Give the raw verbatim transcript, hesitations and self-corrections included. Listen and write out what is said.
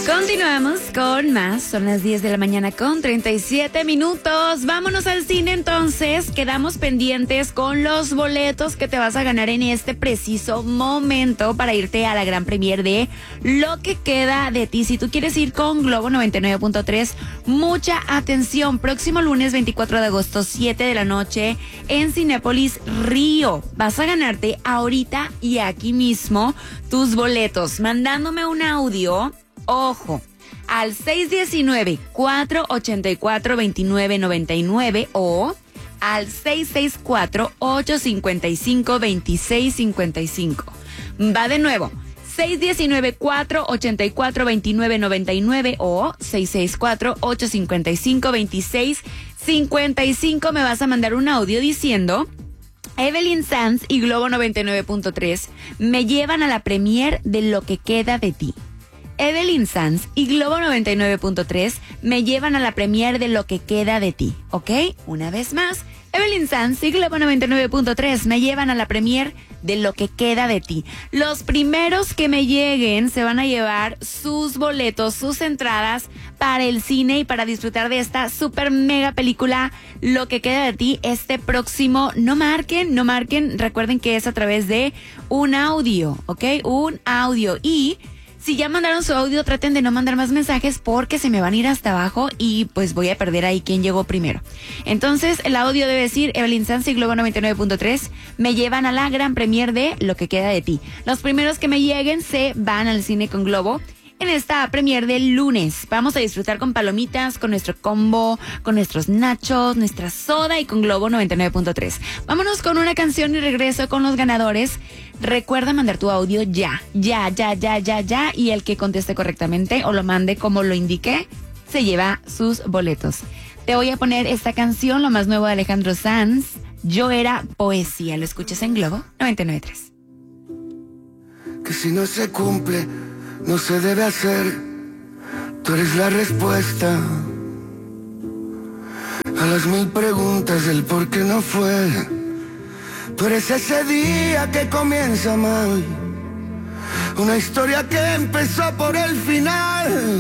Continuamos con más, son las diez de la mañana con treinta y siete minutos. Vámonos al cine entonces, quedamos pendientes con los boletos que te vas a ganar en este preciso momento para irte a la gran premier de Lo que queda de ti. Si tú quieres ir con Globo noventa y nueve punto tres, mucha atención, próximo lunes veinticuatro de agosto, siete de la noche en Cinépolis Río. Vas a ganarte ahorita y aquí mismo tus boletos, mandándome un audio. Ojo, al seis uno nueve, cuatro ocho cuatro, dos nueve nueve nueve o al seis seis cuatro, ocho cinco cinco, dos seis cinco cinco. Va de nuevo, seis uno nueve, cuatro ocho cuatro, dos nueve nueve nueve o seis seis cuatro, ocho cinco cinco, dos seis cinco cinco. Me vas a mandar un audio diciendo: Evelyn Sanz y Globo noventa y nueve punto tres me llevan a la premier de Lo que queda de ti. Evelyn Sanz y Globo noventa y nueve punto tres me llevan a la premier de Lo que queda de ti, ¿ok? Una vez más, Evelyn Sanz y Globo noventa y nueve punto tres me llevan a la premier de Lo que queda de ti. Los primeros que me lleguen se van a llevar sus boletos, sus entradas para el cine y para disfrutar de esta super mega película Lo que queda de ti este próximo. No marquen, no marquen, recuerden que es a través de un audio, ¿ok? Un audio. Y si ya mandaron su audio, traten de no mandar más mensajes porque se me van a ir hasta abajo y pues voy a perder ahí quién llegó primero. Entonces, el audio debe decir: Evelyn Sanz y Globo noventa y nueve punto tres me llevan a la gran premier de Lo que queda de ti. Los primeros que me lleguen se van al cine con Globo en esta premier del lunes. Vamos a disfrutar con palomitas, con nuestro combo, con nuestros nachos, nuestra soda y con Globo noventa y nueve punto tres. Vámonos con una canción y regreso con los ganadores. Recuerda mandar tu audio ya, ya, ya, ya, ya, ya. Y el que conteste correctamente o lo mande como lo indiqué, se lleva sus boletos. Te voy a poner esta canción, lo más nuevo de Alejandro Sanz. Yo era poesía. Lo escuchas en Globo noventa y nueve punto tres. Que si no se cumple, no se debe hacer. Tú eres la respuesta a las mil preguntas del por qué no fue. Tú eres ese día que comienza mal, una historia que empezó por el final.